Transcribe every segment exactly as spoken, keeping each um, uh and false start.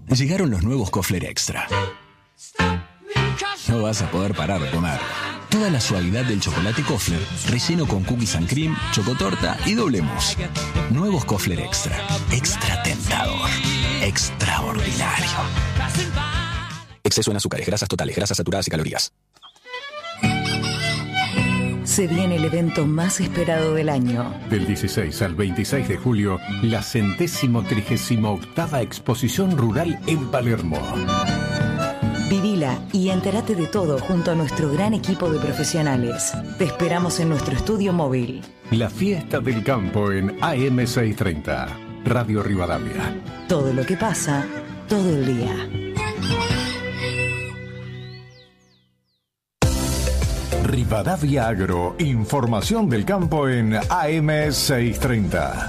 Llegaron los nuevos Kofler Extra. No vas a poder parar de comer. Toda la suavidad del chocolate Kofler, relleno con cookies and cream, chocotorta y doble mousse. Nuevos Kofler Extra. Extra tentador. Extraordinario. Exceso en azúcares, grasas totales, grasas saturadas y calorías. Se viene el evento más esperado del año. Del dieciséis al veintiséis de julio, la centésimo trigésimo octava exposición rural en Palermo. Vivila y entérate de todo junto a nuestro gran equipo de profesionales. Te esperamos en nuestro estudio móvil. La fiesta del campo en A M seiscientos treinta, Radio Rivadavia. Todo lo que pasa, todo el día. Rivadavia Agro, información del campo en A M seiscientos treinta.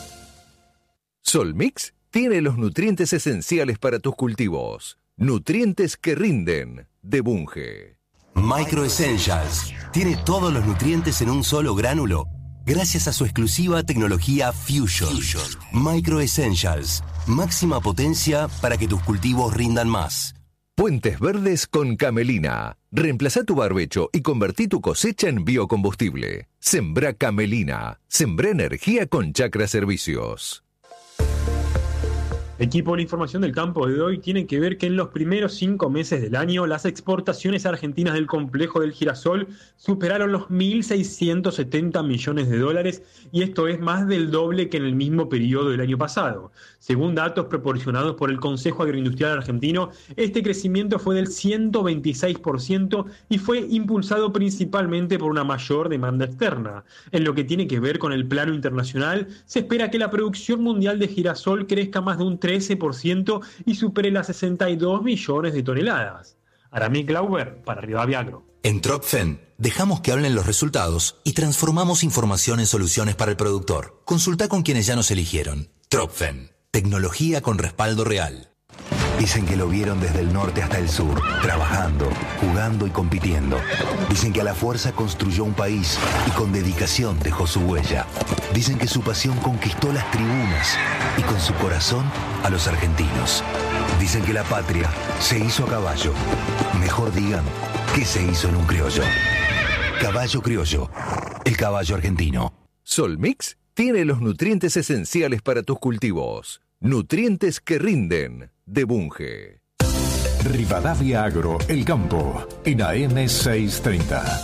Solmix tiene los nutrientes esenciales para tus cultivos. Nutrientes que rinden, de Bunge. Micro Essentials tiene todos los nutrientes en un solo gránulo gracias a su exclusiva tecnología Fusion. Fusion. Micro Essentials, máxima potencia para que tus cultivos rindan más. Puentes verdes con camelina. Reemplazá tu barbecho y convertí tu cosecha en biocombustible. Sembrá camelina. Sembrá energía con Chacra Servicios. Equipo, la información del campo de hoy tiene que ver que en los primeros cinco meses del año las exportaciones argentinas del complejo del girasol superaron los mil seiscientos setenta millones de dólares y esto es más del doble que en el mismo periodo del año pasado. Según datos proporcionados por el Consejo Agroindustrial Argentino, este crecimiento fue del ciento veintiséis por ciento y fue impulsado principalmente por una mayor demanda externa. En lo que tiene que ver con el plano internacional, se espera que la producción mundial de girasol crezca más de un trece por ciento y supere las sesenta y dos millones de toneladas. Aramí Glauber para Rivadavia Agro. En Tropfen dejamos que hablen los resultados y transformamos información en soluciones para el productor. Consulta con quienes ya nos eligieron. Tropfen, tecnología con respaldo real. Dicen que lo vieron desde el norte hasta el sur, trabajando, jugando y compitiendo. Dicen que a la fuerza construyó un país y con dedicación dejó su huella. Dicen que su pasión conquistó las tribunas y con su corazón a los argentinos. Dicen que la patria se hizo a caballo. Mejor digan que se hizo en un criollo. Caballo criollo, el caballo argentino. Solmix tiene los nutrientes esenciales para tus cultivos. Nutrientes que rinden, de Bunge. Rivadavia Agro, el campo, en A M seiscientos treinta.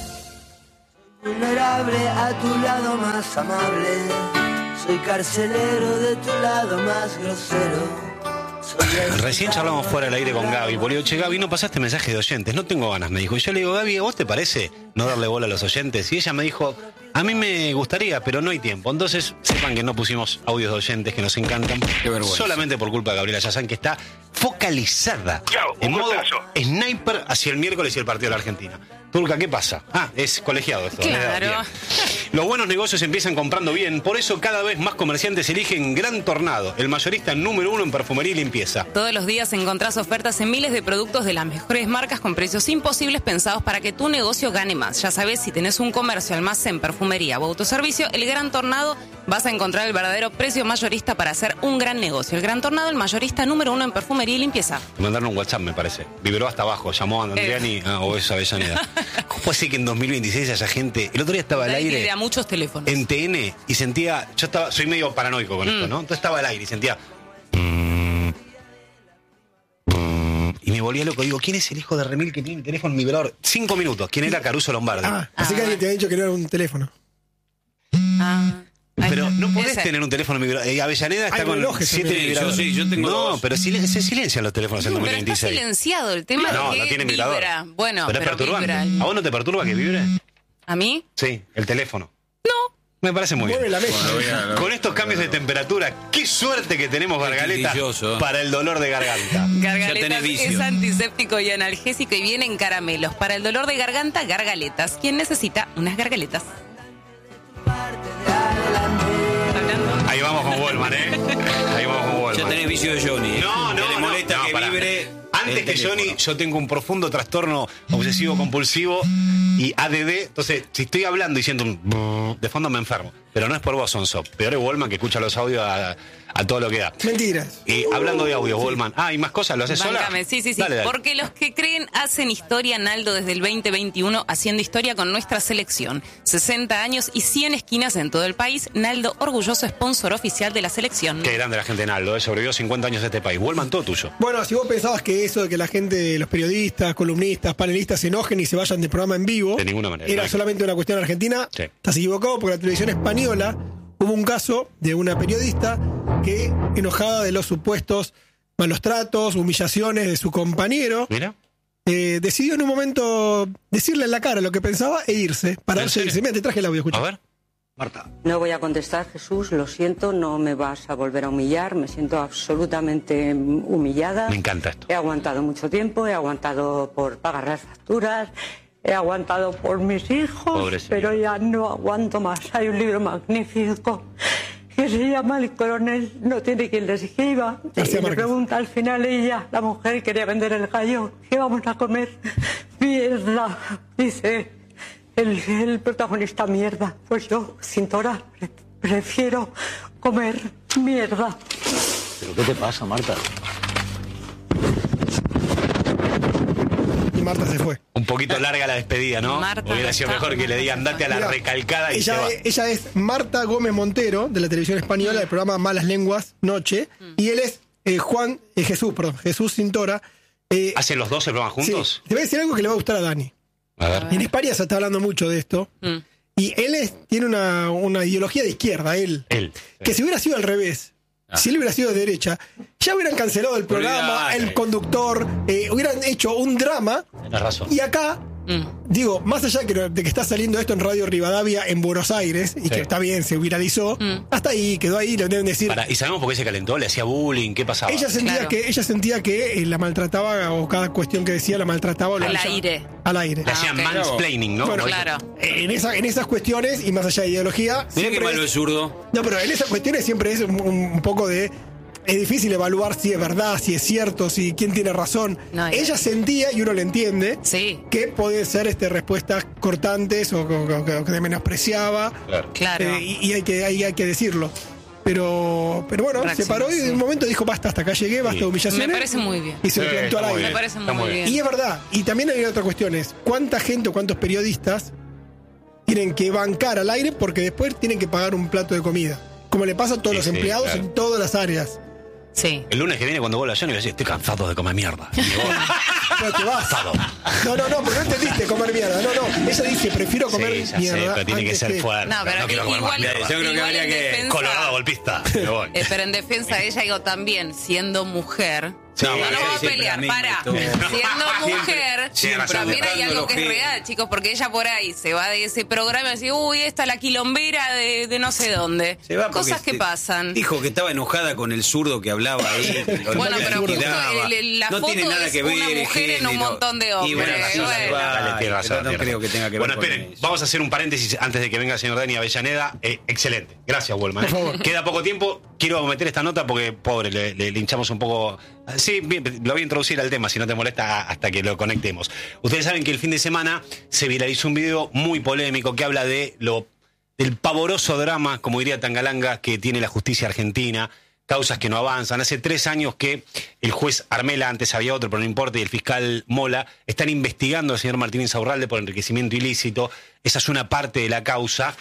Vulnerable a tu lado más amable, soy carcelero de tu lado más grosero. Recién charlamos fuera del aire con Gaby. Le digo, che, Gaby, no pasaste mensaje de oyentes. No tengo ganas, me dijo. Y yo le digo, Gaby, ¿a vos te parece no darle bola a los oyentes? Y ella me dijo, a mí me gustaría, pero no hay tiempo. Entonces, sepan que no pusimos audios de oyentes que nos encantan. Qué vergüenza. Solamente por culpa de Gabriela Yazán, que está focalizada Chau, en modo cortazo. sniper hacia el miércoles y el partido de la Argentina. Turca, ¿qué pasa? Ah, es colegiado esto. Claro. Bien. Los buenos negocios empiezan comprando bien, por eso cada vez más comerciantes eligen Gran Tornado, el mayorista número uno en perfumería y limpieza. Todos los días encontrás ofertas en miles de productos de las mejores marcas con precios imposibles pensados para que tu negocio gane más. Ya sabes, si tenés un comercio, almacén, perfumería o autoservicio, el Gran Tornado vas a encontrar el verdadero precio mayorista para hacer un gran negocio. El Gran Tornado, el mayorista número uno en perfumería y limpieza. Me mandaron un WhatsApp, me parece. Vibró hasta abajo, llamó a Andriani eh. ah, o es Avellaneda. ¿Cómo puede ser que en dos mil veintiséis haya gente? El otro día estaba al aire. De a muchos teléfonos. En T N y sentía. Yo estaba. Soy medio paranoico con mm. esto, ¿no? Entonces estaba al aire y sentía. Y me volvía loco. Digo, ¿quién es el hijo de Remil que tiene el teléfono vibrador? Cinco minutos. ¿Quién era Caruso Lombardi? Ah, así ah, que alguien te ha dicho que no era un teléfono. Ah. Pero Ay, no podés ese. tener un teléfono vibrador. Eh, Avellaneda está Hay con relojes siete también. vibradores. Yo sí, yo tengo no, dos. pero silen- se silencian los teléfonos en Pero dos mil está veintiséis. silenciado el tema No, de no que tiene vibrador. vibra. Bueno, pero es pero perturbante. vibra. ¿A vos no te perturba que vibre? ¿A mí? Sí, el teléfono. No. Me parece muy Mueve bien. la mesa. Bueno, voy a- Con estos cambios de temperatura, qué suerte que tenemos Gargaleta quisquilloso. para el dolor de garganta. Ya Gargaletas tenés vicio. es antiséptico y analgésico y viene en caramelos. Para el dolor de garganta, gargaletas. ¿Quién necesita unas gargaletas? Ahí vamos con Wallman, ¿eh? Ahí vamos con Wallman. Ya tenés vicio de Johnny. ¿eh? No, no, Que le molesta no, no, que pará. vibre. Antes el que teléfono. Johnny, yo tengo un profundo trastorno obsesivo compulsivo y A D D. Entonces, si estoy hablando y siento un brrr, de fondo me enfermo. Pero no es por vos, Sonso. Peor es Wallman que escucha los audios a, a todo lo que da. Mentiras. Y hablando de audio, Goldman. Ah, ¿y más cosas? ¿Lo haces sola? Báncame, sí, sí, sí. Dale, dale. Porque los que creen hacen historia, Naldo, desde el veinte veintiuno, haciendo historia con nuestra selección. sesenta años y cien esquinas en todo el país. Naldo, orgulloso sponsor oficial de la selección. Qué grande la gente de Naldo, ¿eh? Sobrevivió cincuenta años de este país. Goldman, todo tuyo. Bueno, si vos pensabas que eso de que la gente, los periodistas, columnistas, panelistas se enojen y se vayan del programa en vivo, De ninguna manera. era No. solamente una cuestión argentina, Sí. estás equivocado porque la televisión española hubo un caso de una periodista que, enojada de los supuestos malos tratos, humillaciones de su compañero, Mira. eh, decidió en un momento decirle en la cara lo que pensaba e irse. Para ¿En irse, serio? irse. Mira, te traje el audio, escucha. A ver. Marta. No voy a contestar, Jesús, lo siento, no me vas a volver a humillar, me siento absolutamente humillada. Me encanta esto. He aguantado mucho tiempo, he aguantado por pagar las facturas, he aguantado por mis hijos, Pobrecilla. pero ya no aguanto más. Hay un libro magnífico que se llama El coronel no tiene quien le escriba. Y García le Márquez. pregunta al final ella, la mujer quería vender el gallo, ¿qué vamos a comer? Mierda, dice el, el protagonista, mierda. Pues yo, Cintora, pre- prefiero comer mierda. ¿Pero qué te pasa, Marta? Y Marta se fue. Un poquito larga la despedida, ¿no? Marta Hubiera no sido está. mejor que le digan date a la Mirá, recalcada y se ella, va. es, ella es Marta Gómez Montero, de la televisión española, del programa Malas Lenguas, Noche, y él es eh, Juan, eh, Jesús, perdón, Jesús Cintora. Eh, ¿Hacen los dos el programa juntos? sí. Te voy a decir algo que le va a gustar a Dani. A ver. En España se está hablando mucho de esto. Mm. Y él es- tiene una, una ideología de izquierda, él. Él. Que si hubiera sido al revés, si él hubiera sido de derecha, ya hubieran cancelado el programa, Olvidate. el conductor, eh, hubieran hecho un drama. Tenés razón. Y acá, Mm. digo, más allá que- de que está saliendo esto en Radio Rivadavia en Buenos Aires, y Sí. que está bien, se viralizó, Mm. hasta ahí, quedó ahí, lo deben decir. Pará, ¿y sabemos por qué se calentó? ¿Le hacía bullying? ¿Qué pasaba? Ella sentía, Claro. que, ella sentía que eh, la maltrataba, o cada cuestión que decía la maltrataba. o la Al humillaba. aire. Al aire. Le hacían Ah, ok. mansplaining, ¿no? Bueno, Como Claro. En, esa, en esas cuestiones, y más allá de ideología. Mirá siempre qué malo es- es zurdo. No, pero en esas cuestiones siempre es un, un poco de. Es difícil evaluar si es verdad, si es cierto, si quién tiene razón. No, Ella sentía, y uno lo entiende, Sí, que pueden ser este, respuestas cortantes o, o- o- o que te menospreciaba. Claro. claro. Eh, y y hay, que, hay, hay que decirlo. Pero, pero bueno, Reacción, se paró y sí. en un momento dijo: basta, hasta acá llegué, basta Sí. de humillaciones. Me parece muy bien. Y se lo Sí, plantó al está muy aire. Me parece Está muy muy bien. Y es verdad. Y también hay otra cuestión: es cuánta gente o cuántos periodistas tienen que bancar al aire porque después tienen que pagar un plato de comida. Como le pasa a todos Sí, los sí, empleados claro. en todas las áreas. Sí. El lunes que viene, cuando vuelva yo, le voy a decir, estoy cansado de comer mierda. Y me voy. Pero te vas. No, no, no, porque no entendiste comer mierda. No, no. Ella dice: prefiero comer Sí, ya sé, mierda. pero tiene que antes ser fuerte. No, pero quiero comer igual, más mierda. Yo creo que igual habría en que- defensa- Colorado golpista. Me voy. Eh, pero en defensa de ella, digo también, siendo mujer. Sí, no, no sí, vamos a siempre pelear, la misma para. historia. Siendo Siempre- mujer, siempre también hay buscando algo que es los real, chicos, porque ella por ahí se va de ese programa y dice, uy, esta la quilombera de, de no sé dónde. Se va porque Cosas que te- pasan. Dijo que estaba enojada con el zurdo que hablaba ahí. que lo Bueno, pero justo liquidaba. el- el- la no foto tiene nada es que ver. una mujer en un género. montón de Y hombres. bueno, sí, Bueno. se va. Dale, tiene razón, Pero no tiene creo razón. que tenga que ver Bueno, con esperen, eso. vamos a hacer un paréntesis antes de que venga el señor Dani Avellaneda. Eh, excelente. Gracias, Wolman. Por favor. Queda poco tiempo. Quiero meter esta nota porque, pobre, le, le- le hinchamos un poco. Sí, bien, lo voy a introducir al tema, si no te molesta, hasta que lo conectemos. Ustedes saben que el fin de semana se viralizó un video muy polémico que habla de lo del pavoroso drama, como diría Tangalanga, que tiene la justicia argentina. Causas que no avanzan. Hace tres años que el juez Armela, antes había otro, pero no importa, y el fiscal Mola, están investigando al señor Martín Insaurralde por enriquecimiento ilícito. Esa es una parte de la causa.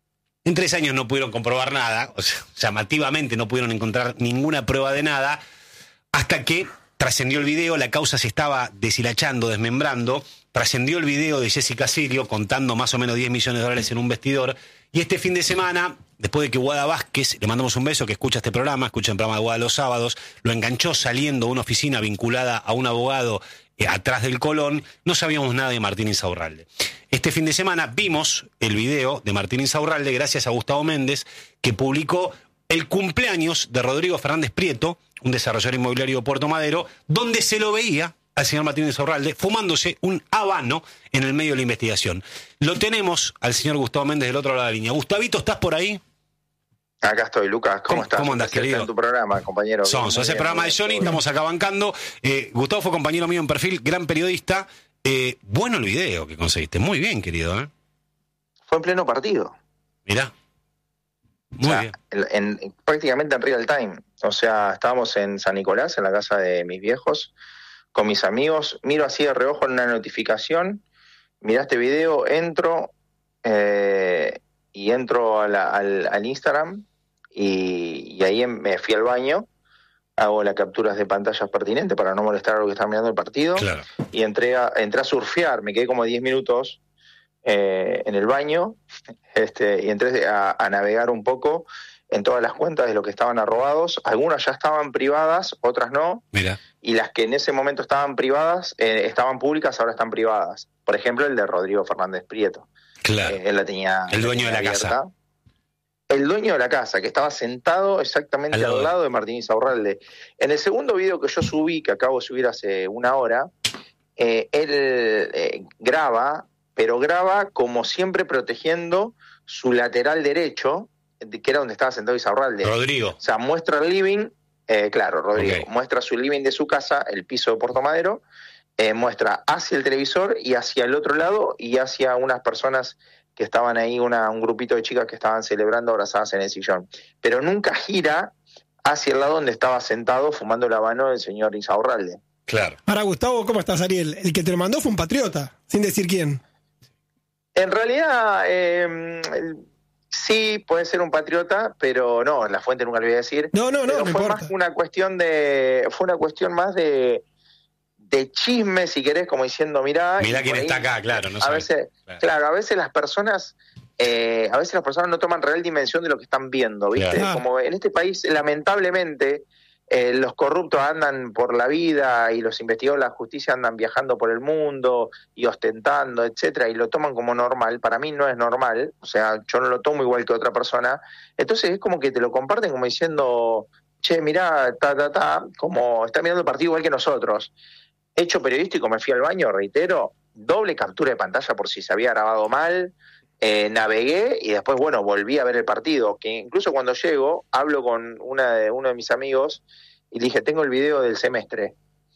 En tres años no pudieron comprobar nada, o sea, llamativamente no pudieron encontrar ninguna prueba de nada, hasta que trascendió el video, la causa se estaba deshilachando, desmembrando, trascendió el video de Jessica Sirio contando más o menos diez millones de dólares en un vestidor, y este fin de semana, después de que Guada Vázquez, le mandamos un beso, que escucha este programa, escucha el programa de Guada los sábados, lo enganchó saliendo de una oficina vinculada a un abogado eh, atrás del Colón, no sabíamos nada de Martín Insaurralde. Este fin de semana vimos el video de Martín Insaurralde gracias a Gustavo Méndez, que publicó el cumpleaños de Rodrigo Fernández Prieto, un desarrollador inmobiliario de Puerto Madero, donde se lo veía al señor Martín Insaurralde fumándose un habano en el medio de la investigación. Lo tenemos al señor Gustavo Méndez del otro lado de la línea. Gustavito, ¿estás por ahí? Acá estoy, Lucas. ¿Cómo, ¿Cómo- estás? cómo andás, Está querido? en tu programa, compañero. Sonso, Muy ese bien, programa muy de bien, Johnny, todo bien. estamos acá bancando. Eh, Gustavo fue compañero mío en perfil, gran periodista. Eh, bueno el video que conseguiste, muy bien, querido. ¿eh? Fue en pleno partido. Mirá. Muy o sea, bien. en, en- prácticamente en real time. O sea, estábamos en San Nicolás, en la casa de mis viejos, con mis amigos, miro así de reojo en una notificación, mirá este video, entro eh, y entro a la- al, al Instagram y, y ahí me fui al baño, hago las capturas de pantallas pertinentes para no molestar a los que están mirando el partido Claro. y entré a, entré a surfear, me quedé como diez minutos eh, en el baño este, y entré a, a navegar un poco en todas las cuentas de lo que estaban arrobados. Algunas ya estaban privadas, otras no, Mira. y las que en ese momento estaban privadas, eh, estaban públicas, ahora están privadas. Por ejemplo, el de Rodrigo Fernández Prieto. Claro. Eh, él la tenía. El dueño la tenía de la casa. abierta. El dueño de la casa, que estaba sentado exactamente Al al lado lado, de- de Martín Insaurralde. En el segundo video que yo subí, que acabo de subir hace una hora, eh, él eh, graba, pero graba como siempre protegiendo su lateral derecho, de- que era donde estaba sentado Insaurralde. Rodrigo. O sea, muestra el living, eh, claro, Rodrigo, Ok. muestra su living de su casa, el piso de Puerto Madero, eh, muestra hacia el televisor y hacia el otro lado y hacia unas personas que estaban ahí, una, un grupito de chicas que estaban celebrando abrazadas en el sillón. Pero nunca gira hacia el lado donde estaba sentado fumando el habano el señor Insaurralde. Claro. Ahora, Gustavo, ¿cómo estás, Ariel? El que te lo mandó fue un patriota, sin decir quién. En realidad, eh, sí, puede ser un patriota, pero no, la fuente nunca le voy a decir. No, no, no, Pero no fue importa. más una cuestión de, fue una cuestión más de, de chisme, si querés, como diciendo, mirá. Mirá y quién por está ahí, acá, claro. No a sabe. veces, Claro. claro, a veces las personas, eh, a veces las personas no toman real dimensión de lo que están viendo, ¿viste? Claro. Como en este país, lamentablemente, eh, los corruptos andan por la vida y los investigadores de la justicia andan viajando por el mundo y ostentando, etcétera, y lo toman como normal. Para mí no es normal, o sea, yo no lo tomo igual que otra persona. Entonces es como que te lo comparten como diciendo, che, mirá, ta, ta, ta, como está mirando el partido igual que nosotros. Hecho periodístico, me fui al baño, reitero, doble captura de pantalla por si se había grabado mal, eh, navegué y después, bueno, volví a ver el partido, que incluso cuando llego, hablo con una de, uno de mis amigos y le dije, tengo el video del semestre.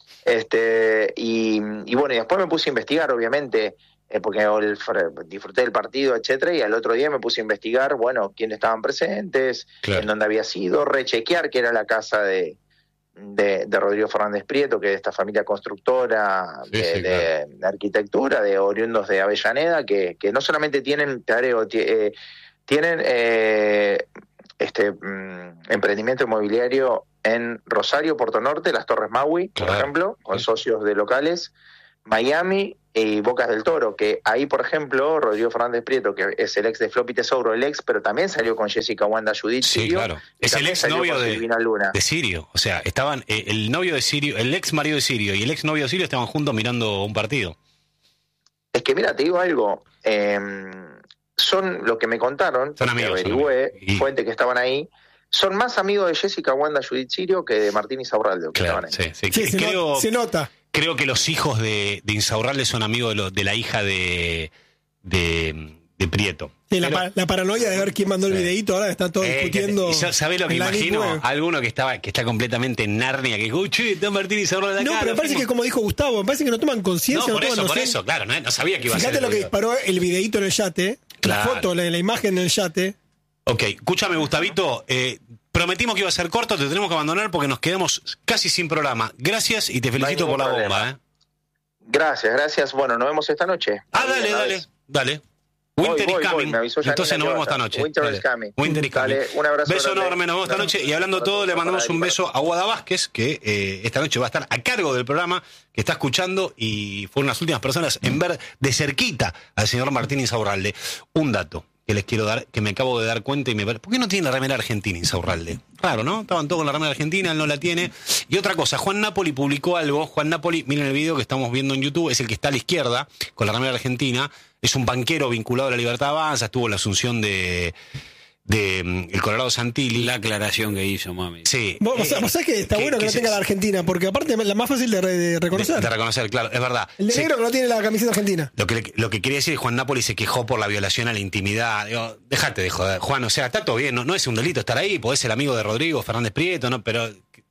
Este, y, y bueno, y después me puse a investigar, obviamente, eh, porque el- disfruté del partido, etcétera, y al otro día me puse a investigar, bueno, quiénes estaban presentes, Claro. en dónde había sido, rechequear que era la casa de, de, de Rodrigo Fernández Prieto, que es esta familia constructora Sí, de, sí, de- de arquitectura, de oriundos de Avellaneda, que, que no solamente tienen, te agrego, ti- eh, tienen eh, este mm, emprendimiento inmobiliario en Rosario, Puerto Norte, las Torres Maui, por Claro. ejemplo, con Sí. socios de locales, Miami y Bocas del Toro, que ahí, por ejemplo, Rodrigo Fernández Prieto, que es el ex de Floppy Tesouro, el ex, pero también salió con Jessica Wanda Judith Sí, Sirio, claro. y Es el también ex salió novio con de, Silvina Luna. de Sirio. O sea, estaban eh, el novio de Sirio, el ex marido de Sirio y el ex novio de Sirio estaban juntos mirando un partido. Es que mira, te digo algo, eh, son lo que me contaron, Son que amigos, son averigüé, amigos. Y- fuentes que estaban ahí, son más amigos de Jessica Wanda Judith Sirio que de Martín Insaurralde, que Claro, estaban ahí. sí, sí. Sí, se, creo, no- se nota. creo que los hijos de, de Insaurralde son amigos de, lo- de la hija de, de, de Prieto. Sí, la, Pero- pa- la paranoia de ver quién mandó el Sí. videíto, ahora están todos Eh, discutiendo. que- y yo, ¿sabés lo que en la imagino? Deep Web. Alguno que estaba que está completamente en Narnia, que dijo, che, está Martín Insaurralde acá. No, pero lo me parece fuimos". que como dijo Gustavo, me parece que no toman No, conciencia, no, por toman eso, por noción. eso, claro, no, no sabía que iba a ser. Fíjate el lo que video. disparó el videíto en el yate, Claro. la foto, la, la imagen en el yate. Ok, escúchame, Gustavito. eh, prometimos que iba a ser corto, te tenemos que abandonar porque nos quedamos casi sin programa. Gracias y te felicito ningún por la problema. bomba. ¿eh? Gracias, gracias. Bueno, nos vemos esta noche. Ah, Ahí, dale, una dale, vez. dale. Voy, Winter voy, is voy, coming. me avisó Janina Entonces nos que vemos vaya. esta noche. Winter Dale. is coming. Winter is coming. Dale, un abrazo Beso grande. enorme, nos vemos esta Un noche. abrazo Y hablando para todo, todos, le mandamos para un Ari, beso a Guada Vázquez, que eh, esta noche va a estar a cargo del programa, que está escuchando y fueron las últimas personas en ver de cerquita al señor Martín Insaurralde. Un dato que les quiero dar, que me acabo de dar cuenta y me... ¿Por qué no tiene la remera argentina Insaurralde? Claro, ¿no? Estaban todos con la remera argentina, él no la tiene. Y otra cosa, Juan Napoli publicó algo. Juan Napoli, miren el video que estamos viendo en YouTube, es el que está a la izquierda, con la remera argentina. Es un banquero vinculado a la Libertad Avanza, estuvo en la asunción de... de mm, el Colorado Santilli. La aclaración que hizo, mami. Sí. Vos, vos Eh, vos sabés que está que- bueno que, que no se- tenga la Argentina, porque aparte es la más fácil de, re- de reconocer. De, de reconocer, claro, es verdad. el de Sí. negro que no tiene la camiseta argentina. Lo que, le- lo que quería decir es que Juan Napoli se quejó por la violación a la intimidad. Digo, déjate de joder, Juan, o sea, está todo bien, no, no es un delito estar ahí, podés ser amigo de Rodrigo Fernández Prieto, ¿no? Pero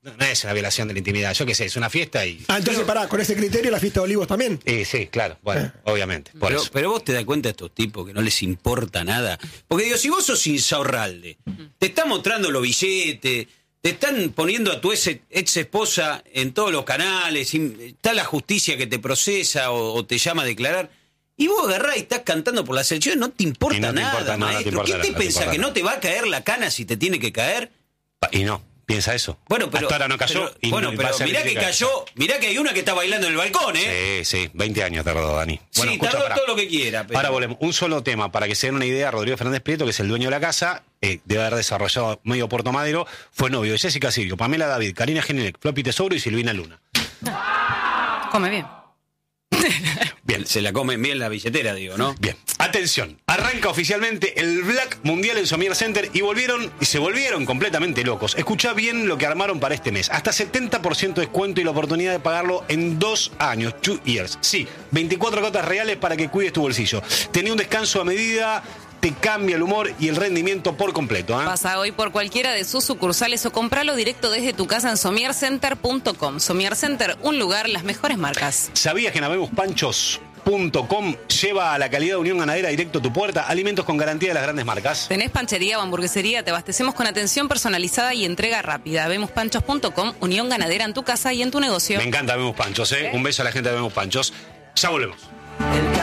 No, no es una violación de la intimidad, yo qué sé, es una fiesta y... Ah, entonces pará, con ese criterio la fiesta de Olivos también. Sí, sí, claro, bueno, Ah. obviamente, por Pero, eso. pero vos te das cuenta de estos tipos que no les importa nada. Porque digo, si vos sos Insaurralde, te están mostrando los billetes, te están poniendo a tu ex, ex esposa en todos los canales, está la justicia que te procesa o, o te llama a declarar, y vos agarrás y estás cantando por la selección, no te importa Y no te nada, importa nada, maestro. te importa ¿Qué te nada, te pensás? importa ¿Que nada. no te va a caer la cana si te tiene que caer? Y no, piensa eso. Bueno, pero, Hasta ahora no cayó. pero- y bueno, no pero pasa mirá ni que siquiera. cayó, mirá que hay una que está bailando en el balcón, ¿eh? Sí, sí, veinte años tardó, Dani. Bueno, sí, escucha, tardó pará. todo lo que quiera. Pero... Ahora volvemos. Un solo tema, para que se den una idea, Rodrigo Fernández Prieto, que es el dueño de la casa, eh, debe haber desarrollado medio Puerto Madero, fue novio de Jessica Sirio, Pamela David, Karina Genelec, Floppy Tesoro y Silvina Luna. Come bien. Bien, se la comen bien la billetera, digo, ¿no? Bien, atención, arranca oficialmente el Black Mundial en Somier Center y volvieron, y se volvieron completamente locos. Escuchá bien lo que armaron para este mes. Hasta setenta por ciento de descuento y la oportunidad de pagarlo en dos años, two years. Sí, veinticuatro cotas reales para que cuides tu bolsillo. Tenía un descanso a medida, te cambia el humor y el rendimiento por completo. ¿eh? Pasa hoy por cualquiera de sus sucursales o compralo directo desde tu casa en somier center punto com. Somier Center, un lugar, las mejores marcas. ¿Sabías que en habemos panchos punto com lleva a la calidad de Unión Ganadera directo a tu puerta? Alimentos con garantía de las grandes marcas. ¿Tenés panchería o hamburguesería? Te abastecemos con atención personalizada y entrega rápida. Habemos panchos punto com, Unión Ganadera en tu casa y en tu negocio. Me encanta Habemos Panchos, ¿eh? Un beso a la gente de Habemos Panchos. Ya volvemos. El